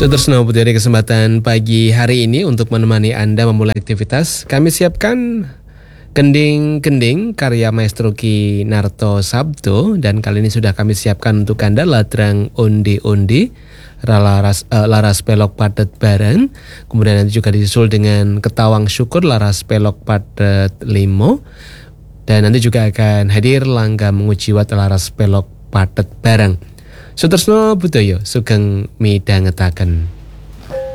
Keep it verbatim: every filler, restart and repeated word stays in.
Sutresno dari kesempatan pagi hari ini untuk menemani Anda memulai aktivitas, kami siapkan kending-kending karya Maestro Ki Narto Sabdo, dan kali ini sudah kami siapkan untuk Anda ladrang undi-undi laras, uh, laras pelok padet bareng, kemudian nanti juga disusul dengan ketawang syukur laras pelok padet limo, dan nanti juga akan hadir langga mengujiwat laras pelok padet bareng. Sutresno Budoyo sugeng midhangetaken.